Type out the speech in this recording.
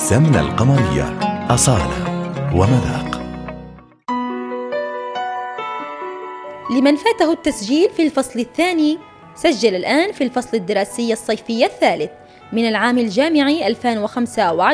سمنة القمرية، أصالة ومذاق. لمن فاته التسجيل في الفصل الثاني، سجل الآن في الفصل الدراسي الصيفي الثالث من العام الجامعي 2025